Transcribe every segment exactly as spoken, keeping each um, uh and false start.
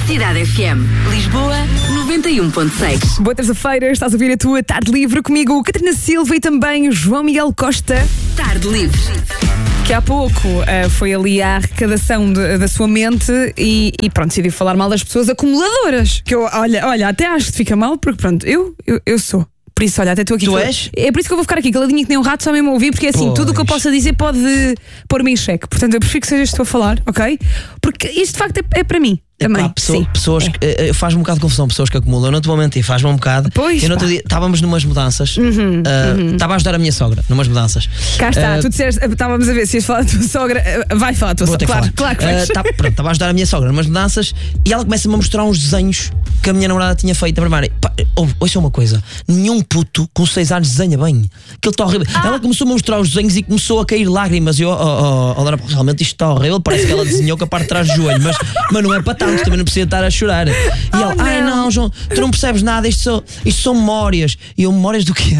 Cidade F M. Lisboa, noventa e um ponto seis. Boa terça-feira, estás a ouvir a tua Tarde Livre comigo, Catarina Silva e também João Miguel Costa. Tarde Livre. Que há pouco uh, foi ali a arrecadação de, da sua mente e, e pronto, decidi falar mal das pessoas acumuladoras. Que eu, olha, olha, até acho que fica mal, porque pronto, eu, eu, eu sou. Por isso, olha, até estou aqui. Tu com... és? É por isso que eu vou ficar aqui, caladinha que nem um rato, só mesmo a ouvir, porque é assim, Pois. tudo o que eu possa dizer pode pôr-me em xeque. Portanto, eu prefiro que sejas tu a falar, ok? Porque isto de facto é, é para mim. Também. Epá, pessoa- Sim. pessoas É. que eh, faz-me um bocado de confusão, pessoas que acumulam. Eu não te vou mentir, faz-me um bocado. Pois, eu no outro pá. dia estávamos numas mudanças, ah, estava a ajudar a minha sogra numas mudanças. Cá está, Ah, tu disseste, estávamos a ver se ias falar da tua sogra. eh, Vai falar da tua Vou ter sogra. que Claro, falar. claro que vais. Ah, tá- pronto, estava a ajudar a minha sogra numas mudanças e ela começa-me a mostrar uns desenhos que a minha namorada tinha feito. Primeiro, pá, ou- ouça uma coisa: nenhum puto com seis anos desenha bem. Aquilo está horrível. Ah. Ela começou a mostrar os desenhos e começou a cair lágrimas. E eu, oh, oh, oh, Laura, realmente isto está horrível. Parece que ela desenhou com a parte de trás do joelho, mas, mas não é para tanto, também não precisa estar a chorar. E ela, Oh, ai não. não, João, tu não percebes nada, isto são, isto são memórias. E eu, memórias do quê?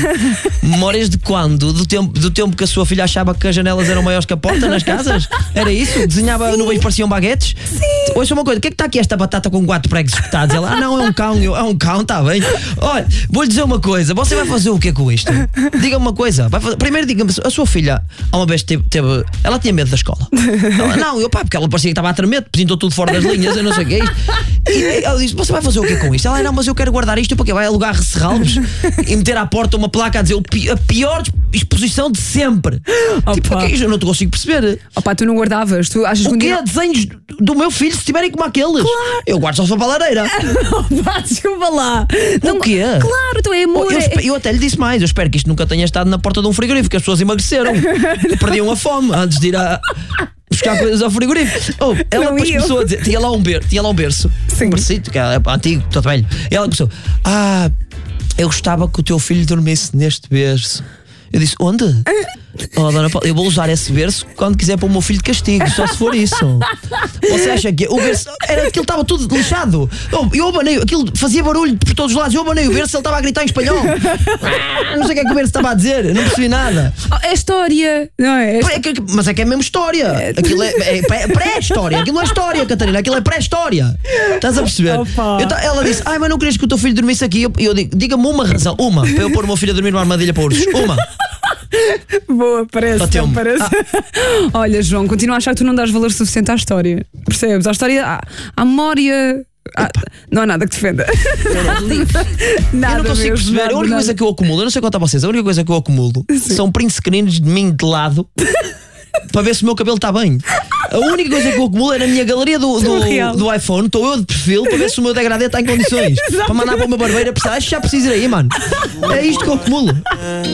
Memórias de quando? Do tempo, do tempo que a sua filha achava que as janelas eram maiores que a porta nas casas? Era isso? Desenhava nuvens que pareciam baguetes? Sim. Ouça uma coisa, o que é que está aqui esta batata com quatro pregos espetados? Ela, ah não, é um cão. Eu, é um cão, está bem. Olha, vou-lhe dizer uma coisa, você vai fazer o que com isto? Diga-me uma coisa. Vai fazer, primeiro diga-me, a sua filha, há uma vez teve, teve. Ela tinha medo da escola. Ela, não, eu pá, porque ela parecia que estava a tremer, pintou tudo fora das linhas, eu não sei o que é isto. E ela disse, você vai fazer o que com isto? Ela, não, mas eu quero guardar isto porque vai alugar Serralves e meter à porta uma placa a dizer o pi- a pior exposição de sempre. Tipo, Opa. o que é isto? Eu não te consigo perceber. Opa, tu não guardavas, tu achas que O um que dia. é desenhos do meu filho se tiverem como aqueles? Claro. Eu guardo só para a lareira. Pá, desculpa lá. O quê? Claro, tu é Oh, amor. Eu, é- espe- eu até lhe disse mais, eu espero que isto nunca tenha estado na porta de um frigorífico, que as pessoas emagreceram, perdiam a fome antes de ir a buscar coisas ao frigorífico. Oh, ela Não depois iam. começou a dizer, tinha lá um, ber, tinha lá um berço, Sim. um bercito, que é antigo, todo velho. E ela começou, ah, eu gostava que o teu filho dormisse neste berço. Eu disse, onde? Oh, dona Paula, eu vou usar esse berço quando quiser para o meu filho de castigo, só se for isso. Você acha que o berço era aquilo estava tudo lixado? Oh, eu abanei, aquilo fazia barulho por todos os lados. Eu abanei o berço, ele estava a gritar em espanhol. Ah, não sei o que é que o berço estava a dizer, não percebi nada. Oh, é história, não é? É que- Mas é que é mesmo história. Aquilo é, é pré- pré-história. Aquilo não é história, Catarina. Aquilo é pré-história. Estás a perceber? Opa. Eu ta- ela disse, ai, mas não querias que o teu filho dormisse aqui? Eu, eu digo, diga-me uma razão, uma, para eu pôr o meu filho a dormir numa armadilha para ursos. Uma. Boa, parece, Bateu-me. não parece. Olha, João, continuo a achar que tu não dás valor suficiente à história. Percebes? À história, à, à memória. à- não há nada que defenda. Nada Eu não consigo mesmo, perceber. nada, A única nada. coisa que eu acumulo, eu não sei contar a vocês, a única coisa que eu acumulo são prints pequeninos de mim de lado para ver se o meu cabelo está bem. A única coisa que eu acumulo é na minha galeria do, Surreal. do, do iPhone. Estou eu de perfil para ver se o meu degradê está em condições. Para mandar para o meu barbeiro, a precisar, acho que já preciso ir aí, mano. É isto que eu acumulo.